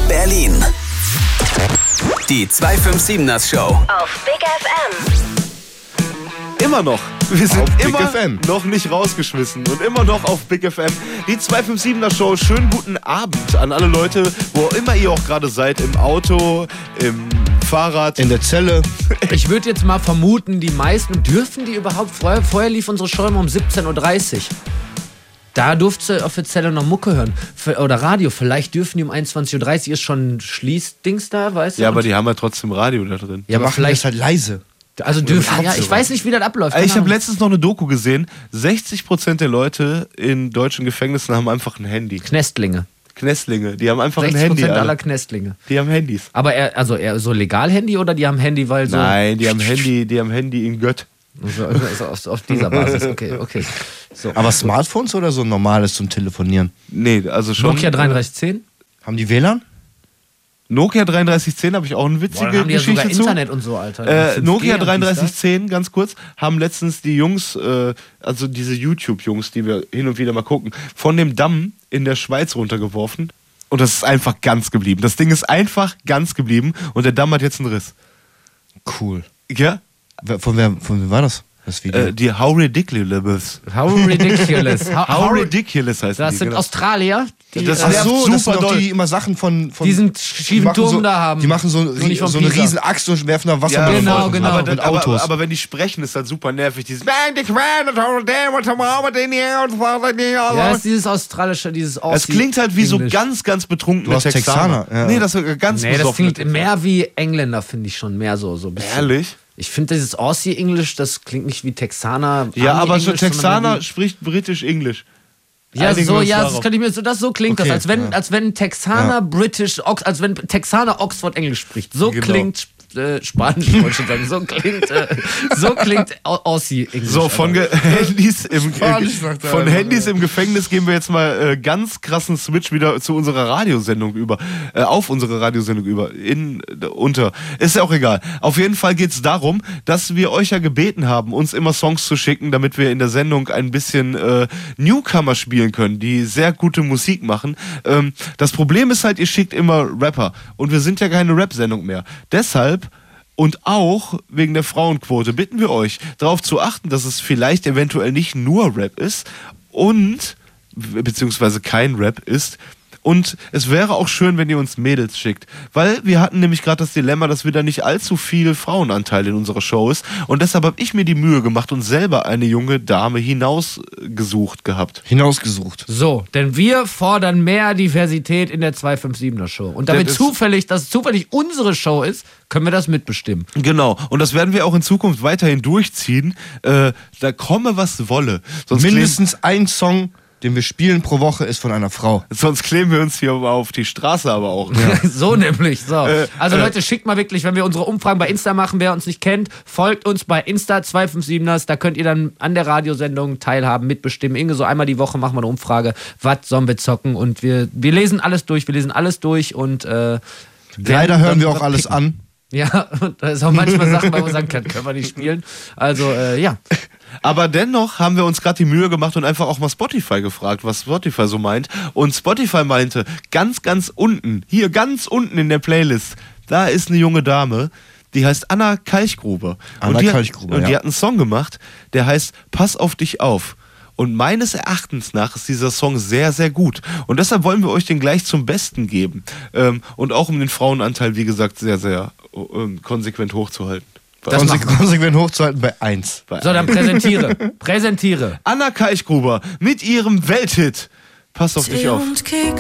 Berlin. Die 257ers Show. Auf Big FM. Immer noch. Wir sind Auf Big immer FM. noch nicht rausgeschmissen und immer noch auf Big FM. Die 257er Show. Schönen guten Abend an alle Leute, wo immer ihr auch gerade seid. Im Auto, im Fahrrad. In der Zelle. Ich würde jetzt mal vermuten, die meisten, dürfen die überhaupt, vorher lief unsere Show immer um 17.30 Uhr. Da durfte offiziell noch Mucke hören. Oder Radio. Vielleicht dürfen die um 21.30 Uhr, ist schon Schließdings da, weißt du? Ja, aber die haben ja trotzdem Radio da drin. Ja, aber Machen vielleicht. das halt leise. Also dürfen. Ja, ich weiß nicht, wie das abläuft. Ich Keine habe Ahnung. letztens noch eine Doku gesehen. 60% der Leute in deutschen Gefängnissen haben einfach ein Handy. Knestlinge. Knestlinge, die haben einfach ein 60% Handy. aller Alle. Knestlinge. Die haben Handys. Aber eher so legal Handy oder die haben Handy, weil so. Nein, die haben Handy in Gött. Also auf dieser Basis. Okay. So. Aber Smartphones oder so normales zum Telefonieren? Nee, also schon. Nokia 3310? Haben die WLAN? Nokia 3310 habe ich auch eine witzige Boah, dann haben die ja Geschichte sogar zu. Internet und so, Alter. 5G Nokia und dies, 3310, ganz kurz, haben letztens die Jungs, also diese YouTube-Jungs, die wir hin und wieder mal gucken, von dem Damm in der Schweiz runtergeworfen. Und das ist einfach ganz geblieben. Das Ding ist einfach ganz geblieben und der Damm hat jetzt einen Riss. Cool. Ja? Von wem war das? Das Video? Die How Ridiculous. How ridiculous. How Ridiculous heißt Das die. sind genau. Australier, die, Das Ach nervt so, super das sind doch doll. die, die immer Sachen von diesen die schiefen machen Turm so, da haben. Die machen so, Nur nicht von so eine Pisa. riesen Axt und werfen da Wasser Ja, mit genau, Leuten. genau. Aber Aber, mit Autos. aber wenn die sprechen, ist das super nervig. Dieses Ja, das ist dieses australische, dieses es klingt halt wie so Englisch. ganz betrunken Du hast Texaner, ja. Nee, das ist ganz Nee, das besoffen. klingt mehr wie Engländer, finde ich schon. Mehr so ein bisschen. Ehrlich? Ich finde dieses Aussie-Englisch, das klingt nicht wie Texaner. Ja, aber so Army-Englisch, sondern Texaner mehr spricht britisch-englisch. wie, Einigen wir uns das darauf. könnte ich mir so, das so klingt Okay, das, als wenn ein Texaner als wenn Texaner Oxford Englisch spricht. So Genau. klingt Spanisch, wollte ich schon sagen. So klingt Aussie-Englisch. So, von Handys Spanisch sagt er von einfach, Handys im Gefängnis gehen wir jetzt mal ganz krassen Switch wieder zu unserer Radiosendung über. Auf unsere Radiosendung über. Ist ja auch egal. Auf jeden Fall geht es darum, dass wir euch ja gebeten haben, uns immer Songs zu schicken, damit wir in der Sendung ein bisschen Newcomer spielen können, die sehr gute Musik machen. Das Problem ist halt, ihr schickt immer Rapper. Und wir sind ja keine Rap-Sendung mehr. Deshalb und auch wegen der Frauenquote bitten wir euch, darauf zu achten, dass es vielleicht eventuell nicht nur Rap ist und, beziehungsweise kein Rap ist. Und es wäre auch schön, wenn ihr uns Mädels schickt. Weil wir hatten nämlich gerade das Dilemma, dass wir da nicht allzu viel Frauenanteil in unserer Show ist. Und deshalb habe ich mir die Mühe gemacht und selber eine junge Dame hinausgesucht gehabt. Hinausgesucht. So, denn wir fordern mehr Diversität in der 257er Show. Und damit Das ist- zufällig unsere Show ist, können wir das mitbestimmen. Genau. Und das werden wir auch in Zukunft weiterhin durchziehen. Da komme, was wolle. Mindestens ein Song, den wir spielen pro Woche, ist von einer Frau. Sonst kleben wir uns hier auf die Straße aber auch. So nämlich, so. Also Leute, schickt mal wirklich, wenn wir unsere Umfragen bei Insta machen, wer uns nicht kennt, folgt uns bei Insta 257ers, da könnt ihr dann an der Radiosendung teilhaben, mitbestimmen. Irgendwie so einmal die Woche machen wir eine Umfrage, was sollen wir zocken und wir lesen alles durch und Leider hören wir auch alles an. Ja, und da ist auch manchmal Sachen, wo wir sagen können wir nicht spielen. Also, ja. Aber dennoch haben wir uns gerade die Mühe gemacht und einfach auch mal Spotify gefragt, was Spotify so meint. Und Spotify meinte, ganz unten, hier ganz unten in der Playlist, da ist eine junge Dame, die heißt Anna Kalchgruber. Anna Kalchgruber, Und die ja. hat einen Song gemacht, der heißt Pass auf dich auf. Und meines Erachtens nach ist dieser Song sehr, sehr gut. Und deshalb wollen wir euch den gleich zum Besten geben. Und auch um den Frauenanteil, wie gesagt, sehr, sehr konsequent hochzuhalten. Konsequent hochzuhalten bei 1. So, dann präsentiere. Anna Kalchgruber mit ihrem Welthit. Pass auf dich auf.